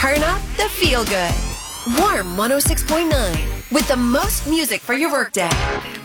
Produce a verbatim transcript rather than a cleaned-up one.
Turn up the feel good. Warm one oh six point nine with the most music for your workday.